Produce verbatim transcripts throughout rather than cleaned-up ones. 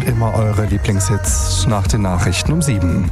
immer eure Lieblingshits nach den Nachrichten um sieben.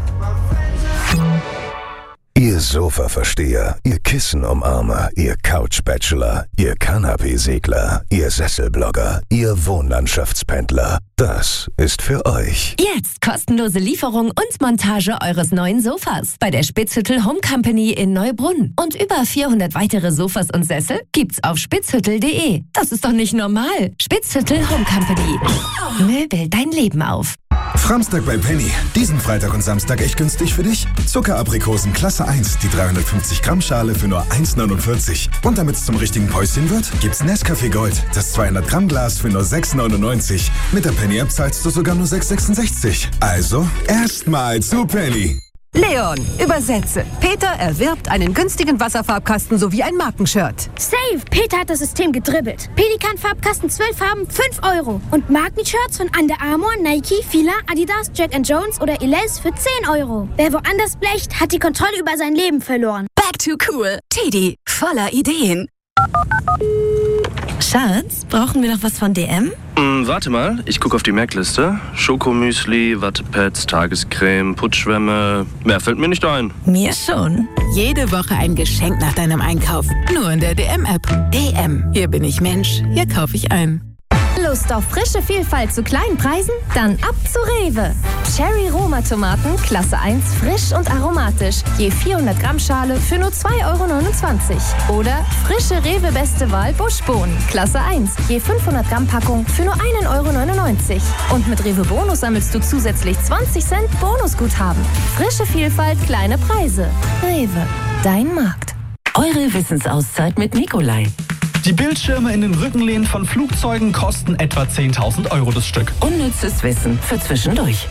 Ihr Sofa-Versteher, ihr Kissen-Umarmer, ihr Couch-Bachelor, ihr Kanapee-Segler, ihr Sesselblogger, ihr Wohnlandschaftspendler. Das ist für euch. Jetzt kostenlose Lieferung und Montage eures neuen Sofas bei der Spitzhüttel Home Company in Neubrunn. Und über vierhundert weitere Sofas und Sessel gibt's auf spitzhüttel punkt de. Das ist doch nicht normal. Spitzhüttel Home Company. Möbel dein Leben auf. Framstag bei Penny. Diesen Freitag und Samstag echt günstig für dich. Zuckeraprikosen Klasse eins, die dreihundertfünfzig Gramm Schale für nur eins neunundvierzig. Und damit es zum richtigen Päuschen wird, gibt's Nescafé Gold, das zweihundert Gramm Glas für nur sechs neunundneunzig. Mit der Penny-App zahlst du sogar nur sechs sechsundsechzig. Also erstmal zu Penny. Leon, übersetze. Peter erwirbt einen günstigen Wasserfarbkasten sowie ein Markenshirt. Save! Peter hat das System gedribbelt. Pelikan-Farbkasten zwölf Farben, fünf Euro. Und Markenshirts von Under Armour, Nike, Fila, Adidas, Jack and Jones oder Elize für zehn Euro. Wer woanders blecht, hat die Kontrolle über sein Leben verloren. Back to cool. Teddy, voller Ideen. Schatz, brauchen wir noch was von D M? Hm, warte mal, ich gucke auf die Merkliste. Schokomüsli, Wattepads, Tagescreme, Putzschwämme. Mehr fällt mir nicht ein. Mir schon. Jede Woche ein Geschenk nach deinem Einkauf. Nur in der D M-App. D M. Hier bin ich Mensch. Hier kaufe ich ein. Lust auf frische Vielfalt zu kleinen Preisen? Dann ab zu Rewe. Cherry Roma Tomaten, Klasse eins, frisch und aromatisch. Je vierhundert Gramm Schale für nur zwei Euro neunundzwanzig. Oder frische Rewe Beste Wahl Buschbohnen, Klasse eins. Je fünfhundert Gramm Packung für nur ein Euro neunundneunzig. Und mit Rewe Bonus sammelst du zusätzlich zwanzig Cent Bonusguthaben. Frische Vielfalt, kleine Preise. Rewe, dein Markt. Eure Wissensauszeit mit Nikolai. Die Bildschirme in den Rückenlehnen von Flugzeugen kosten etwa zehntausend Euro das Stück. Unnützes Wissen für zwischendurch.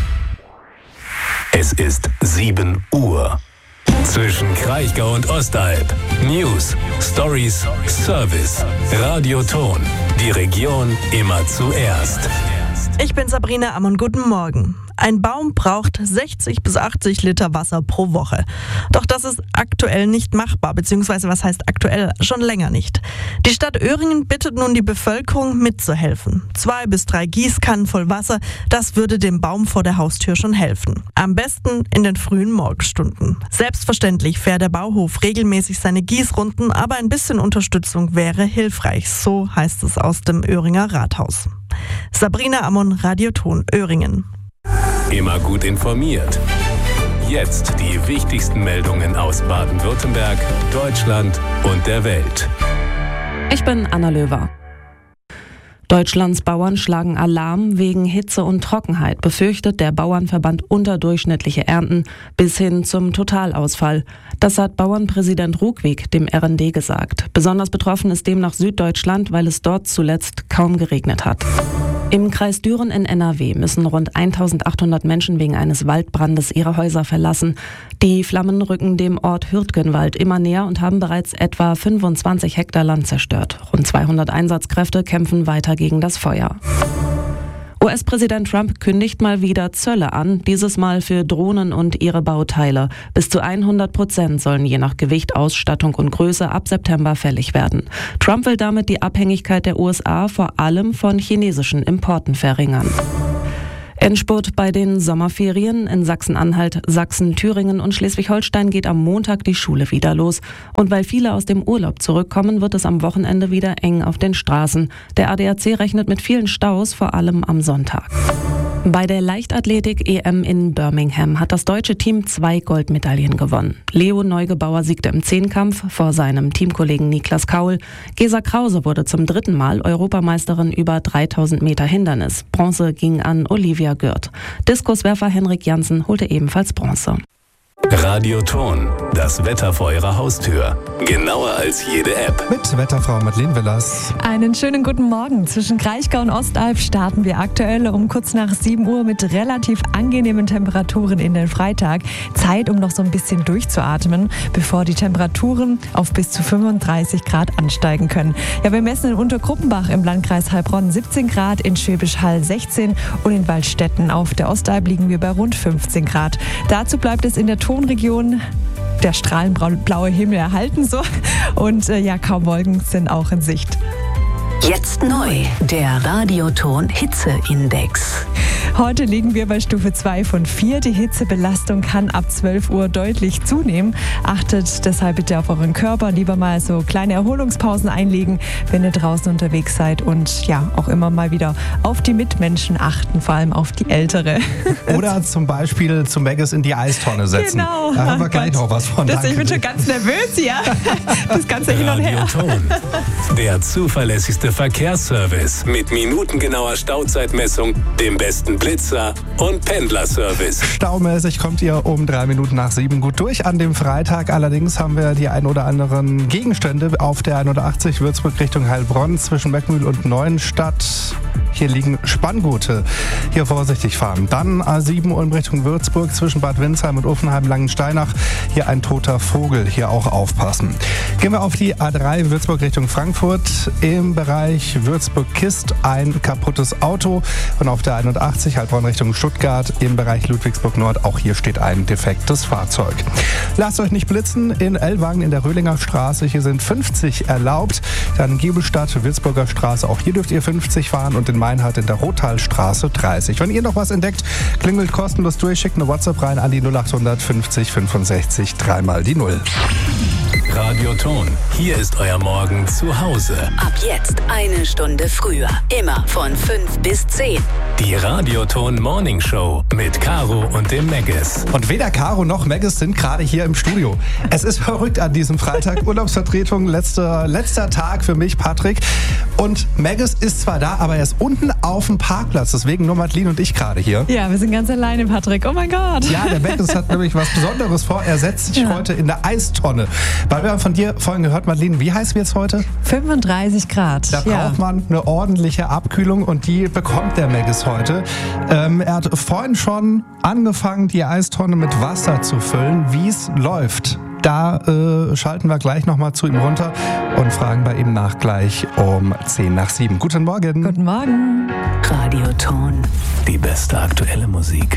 Es ist sieben Uhr. Zwischen Kraichgau und Ostalb. News, Stories, Service. Radioton. Die Region immer zuerst. Ich bin Sabrina Ammon, guten Morgen. Ein Baum braucht sechzig bis achtzig Liter Wasser pro Woche. Doch das ist aktuell nicht machbar, beziehungsweise was heißt aktuell? Schon länger nicht. Die Stadt Öhringen bittet nun die Bevölkerung mitzuhelfen. Zwei bis drei Gießkannen voll Wasser, das würde dem Baum vor der Haustür schon helfen. Am besten in den frühen Morgenstunden. Selbstverständlich fährt der Bauhof regelmäßig seine Gießrunden, aber ein bisschen Unterstützung wäre hilfreich, so heißt es aus dem Öhringer Rathaus. Sabrina Ammon, Radioton Öhringen. Immer gut informiert. Jetzt die wichtigsten Meldungen aus Baden-Württemberg, Deutschland und der Welt. Ich bin Anna Löwer. Deutschlands Bauern schlagen Alarm wegen Hitze und Trockenheit, befürchtet der Bauernverband unterdurchschnittliche Ernten bis hin zum Totalausfall. Das hat Bauernpräsident Ruckwieg dem R N D gesagt. Besonders betroffen ist demnach Süddeutschland, weil es dort zuletzt kaum geregnet hat. Im Kreis Düren in N R W müssen rund eintausendachthundert Menschen wegen eines Waldbrandes ihre Häuser verlassen. Die Flammen rücken dem Ort Hürtgenwald immer näher und haben bereits etwa fünfundzwanzig Hektar Land zerstört. Rund zweihundert Einsatzkräfte kämpfen weiter gegen das Feuer. U S-Präsident Trump kündigt mal wieder Zölle an, dieses Mal für Drohnen und ihre Bauteile. Bis zu hundert Prozent sollen je nach Gewicht, Ausstattung und Größe ab September fällig werden. Trump will damit die Abhängigkeit der U S A vor allem von chinesischen Importen verringern. Endspurt bei den Sommerferien. In Sachsen-Anhalt, Sachsen, Thüringen und Schleswig-Holstein geht am Montag die Schule wieder los. Und weil viele aus dem Urlaub zurückkommen, wird es am Wochenende wieder eng auf den Straßen. Der A D A C rechnet mit vielen Staus, vor allem am Sonntag. Bei der Leichtathletik-E M in Birmingham hat das deutsche Team zwei Goldmedaillen gewonnen. Leo Neugebauer siegte im Zehnkampf vor seinem Teamkollegen Niklas Kaul. Gesa Krause wurde zum dritten Mal Europameisterin über dreitausend Meter Hindernis. Bronze ging an Olivia Gürt. Diskuswerfer Henrik Janssen holte ebenfalls Bronze. Radioton, das Wetter vor Ihrer Haustür. Genauer als jede App. Mit Wetterfrau Madeleine Willers. Einen schönen guten Morgen. Zwischen Kraichgau und Ostalb starten wir aktuell um kurz nach sieben Uhr mit relativ angenehmen Temperaturen in den Freitag. Zeit, um noch so ein bisschen durchzuatmen, bevor die Temperaturen auf bis zu fünfunddreißig Grad ansteigen können. Ja, wir messen in Untergruppenbach im Landkreis Heilbronn siebzehn Grad, in Schwäbisch Hall sechzehn und in Waldstätten auf der Ostalb liegen wir bei rund fünfzehn Grad. Dazu bleibt es in der Tonregion der strahlenblaue Himmel erhalten so und äh, ja, kaum Wolken sind auch in Sicht. Jetzt neu, der Radioton Hitzeindex. Heute liegen wir bei Stufe zwei von vier. Die Hitzebelastung kann ab zwölf Uhr deutlich zunehmen. Achtet deshalb bitte auf euren Körper. Lieber mal so kleine Erholungspausen einlegen, wenn ihr draußen unterwegs seid. Und ja, auch immer mal wieder auf die Mitmenschen achten, vor allem auf die Ältere. Oder zum Beispiel zu Maggis in die Eistonne setzen. Genau. Da haben wir Oh gleich Gott. noch was von. Das, ich bin schon ganz nervös hier. Das ganze hin und her. Radioton. Der zuverlässigste Verkehrsservice mit minutengenauer Stauzeitmessung, dem besten Blitzer und Pendlerservice. Staumäßig kommt ihr um drei Minuten nach sieben gut durch an dem Freitag. Allerdings haben wir die ein oder anderen Gegenstände auf der hundertachtzig Würzburg Richtung Heilbronn zwischen Meckmühl und Neuenstadt. Hier liegen Spanngurte. Hier vorsichtig fahren. Dann A sieben Ulm Richtung Würzburg zwischen Bad Windsheim und Uffenheim-Langensteinach. Hier ein toter Vogel. Hier auch aufpassen. Gehen wir auf die A drei Würzburg Richtung Frankfurt. Im Bereich Würzburg-Kist ein kaputtes Auto. Und auf der hundertachtzig Heilbronn Richtung Stuttgart im Bereich Ludwigsburg Nord. Auch hier steht ein defektes Fahrzeug. Lasst euch nicht blitzen. In Ellwangen in der Röhlinger Straße. Hier sind fünfzig erlaubt. Dann Giebelstadt, Würzburger Straße. Auch hier dürft ihr fünfzig fahren. Und in Meinhard in der Rothalstraße dreißig. Wenn ihr noch was entdeckt, klingelt kostenlos durch, schickt eine WhatsApp rein an die null acht fünfzig fünfundsechzig dreimal die Null. Radioton. Hier ist euer Morgen zu Hause. Ab jetzt eine Stunde früher. Immer von fünf bis zehn. Die Radioton Morning Show mit Caro und dem Maggis. Und weder Caro noch Maggis sind gerade hier im Studio. Es ist verrückt an diesem Freitag. Urlaubsvertretung, letzter, letzter Tag für mich, Patrick. Und Maggis ist zwar da, aber er ist unten auf dem Parkplatz. Deswegen nur Madeline und ich gerade hier. Ja, wir sind ganz alleine, Patrick. Oh mein Gott. Ja, der Maggis hat nämlich was Besonderes vor. Er setzt sich ja. heute in der Eistonne. Weil wir haben von dir vorhin gehört, Madeline, wie heiß wird's heute? fünfunddreißig Grad. Da ja. braucht man eine ordentliche Abkühlung und die bekommt der Maggis heute. Ähm, er hat vorhin schon angefangen, die Eistonne mit Wasser zu füllen. Wie es läuft, da äh, schalten wir gleich nochmal zu ihm runter und fragen bei ihm nach gleich um zehn nach sieben. Guten Morgen. Guten Morgen. Radioton. Die beste aktuelle Musik.